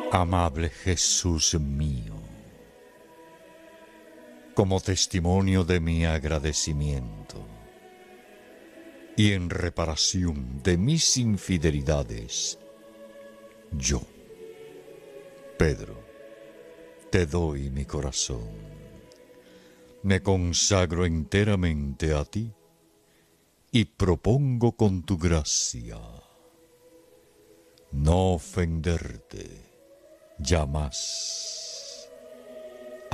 Amable Jesús mío, como testimonio de mi agradecimiento y en reparación de mis infidelidades, yo, Pedro, te doy mi corazón. Me consagro enteramente a ti y propongo con tu gracia no ofenderte ya más.